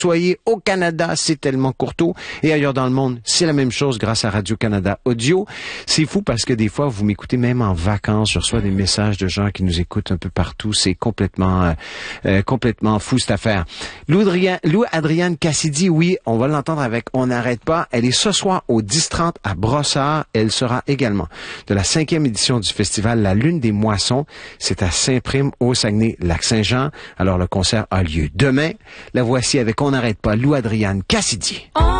soyez au Canada, c'est tellement courtois. Et ailleurs dans le monde, c'est la même chose grâce à Radio-Canada Audio. C'est fou parce que des fois, vous m'écoutez même en vacances. Je reçois des messages de gens qui nous écoutent un peu partout. C'est complètement fou cette affaire. Lou Adrienne Cassidy, oui, on va l'entendre avec On n'arrête pas. Elle est ce soir au 10-30 à Brossard. Elle sera également de la 5e édition du festival La Lune des Moissons. C'est à Saint-Prime au Saguenay-Lac-Saint-Jean. Alors le concert a lieu demain. La voici avec On n'arrête pas, Lou Adrienne Cassidy.